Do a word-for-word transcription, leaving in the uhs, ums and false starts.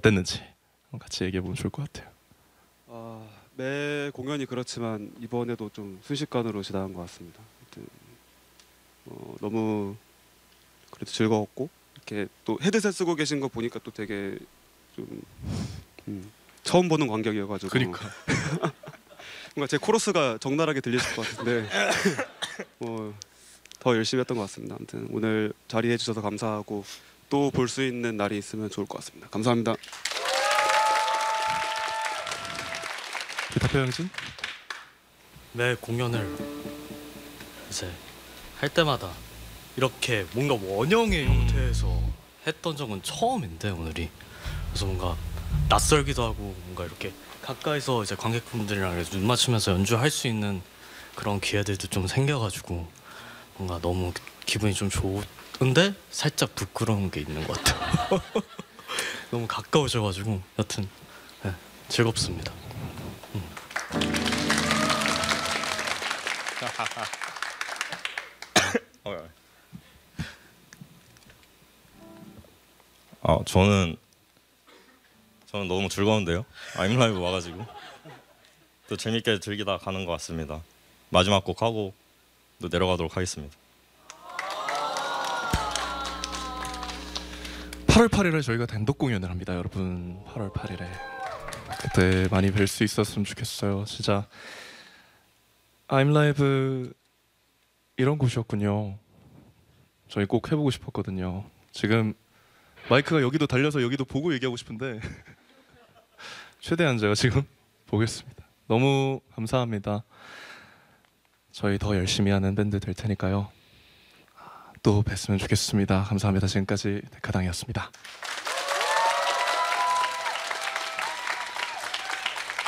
어땠는지 같이 얘기해 보면 좋을 것 같아요. 아, 매 공연이 그렇지만 이번에도 좀 순식간으로 지나간 것 같습니다. 아무튼, 어, 너무 그래도 즐거웠고 이렇게 또 헤드셋 쓰고 계신 거 보니까 또 되게 좀 음, 처음 보는 광경이어가지고 그러니까 뭔가 제 코러스가 적나라하게 들리실 것 같은데 어, 더 열심히 했던 것 같습니다. 아무튼 오늘 자리해 주셔서 감사하고 또 볼 수 있는 날이 있으면 좋을 것 같습니다. 감사합니다. 기타표 형진? 매 공연을 이제 할 때마다 이렇게 뭔가 원형의 음. 형태에서 했던 적은 처음인데 오늘이 그래서 뭔가 낯설기도 하고 뭔가 이렇게 가까이서 이제 관객분들이랑 이렇게 눈 맞추면서 연주할 수 있는 그런 기회들도 좀 생겨가지고 뭔가 너무 기분이 좀 좋은데 살짝 부끄러운 게 있는 것 같아요. 너무 가까우셔가지고 여튼 네, 즐겁습니다. 아 저는 저는 너무 즐거운데요. 아임라이브 와가지고 또 재밌게 즐기다 가는 것 같습니다. 마지막 곡 하고 또 내려가도록 하겠습니다. 팔월 팔일에 저희가 단독 공연을 합니다, 여러분. 팔월 팔일에 그때 많이 뵐 수 있었으면 좋겠어요. 진짜 아임라이브 이런 곳이었군요. 저희 꼭 해보고 싶었거든요. 지금 마이크가 여기도 달려서 여기도 보고 얘기하고 싶은데 최대한 제가 지금 보겠습니다. 너무 감사합니다. 저희 더 열심히 하는 밴드 될 테니까요. 또 뵀으면 좋겠습니다. 감사합니다. 지금까지 데카당이었습니다.